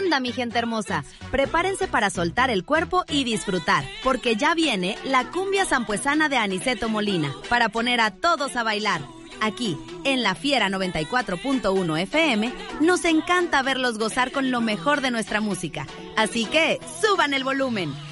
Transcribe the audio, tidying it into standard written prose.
onda, mi gente hermosa? Prepárense para soltar el cuerpo y disfrutar, porque ya viene la cumbia sampuesana de Aniceto Molina, para poner a todos a bailar. Aquí, en La Fiera 94.1 FM, nos encanta verlos gozar con lo mejor de nuestra música. Así que, suban el volumen.